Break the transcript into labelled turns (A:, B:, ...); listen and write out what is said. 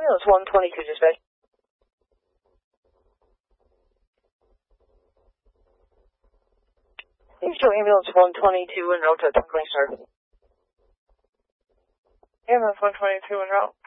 A: Ambulance 122 dispatch. Please show Ambulance 122 en route to Twinkling Star.
B: Ambulance 122 en route.